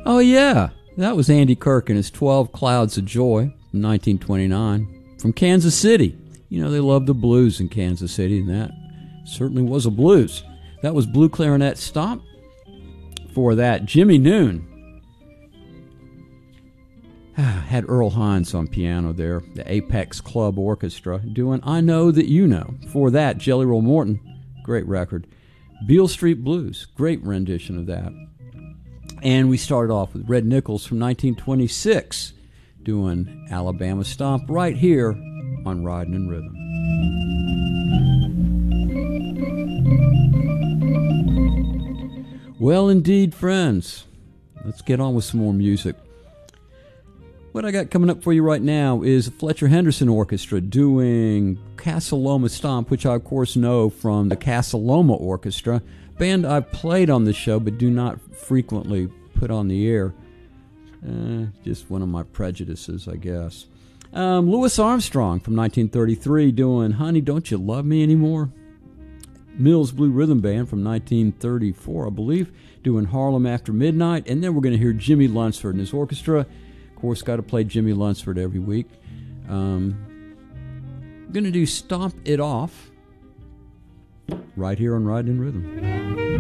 Oh, yeah. That was Andy Kirk and his 12 Clouds of Joy from 1929 from Kansas City. You know, they love the blues in Kansas City, and that certainly was a blues. That was Blue Clarinet Stomp. For that, Jimmy Noon had Earl Hines on piano there, the Apex Club Orchestra, doing I Know That You Know. For that, Jelly Roll Morton, great record. Beale Street Blues, great rendition of that. And we started off with Red Nichols from 1926, doing Alabama Stomp right here on Riding in Rhythm. Well, indeed, friends. Let's get on with some more music. What I got coming up for you right now is the Fletcher Henderson Orchestra doing Casa Loma Stomp, which I, of course, know from the Casa Loma Orchestra, band I've played on the show but do not frequently put on the air. Just one of my prejudices, I guess. Louis Armstrong from 1933 doing Honey, Don't You Love Me Anymore? Mills Blue Rhythm Band from 1934, I believe, doing Harlem After Midnight. And then we're going to hear Jimmy Lunceford and his orchestra. Of course, got to play Jimmy Lunceford every week. Going to do Stomp It Off right here on Riding in Rhythm.